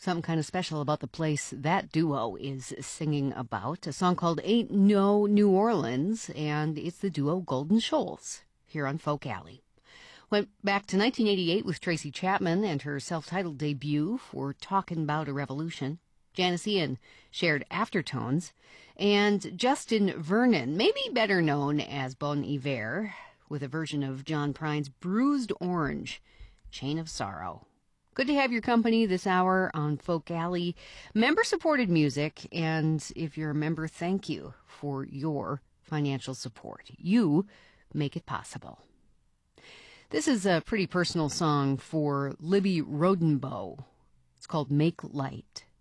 Something kind of special about the place that duo is singing about. A song called Ain't No New Orleans, and it's the duo Golden Shoals here on Folk Alley. Went back to 1988 with Tracy Chapman and her self-titled debut for Talkin' About a Revolution. Janice Ian shared Aftertones, and Justin Vernon, maybe better known as Bon Iver, with a version of John Prine's Bruised Orange, Chain of Sorrow. Good to have your company this hour on Folk Alley. Member-supported music, and if you're a member, thank you for your financial support. You make it possible. This is a pretty personal song for Libby Rodenbow. It's called Make Light.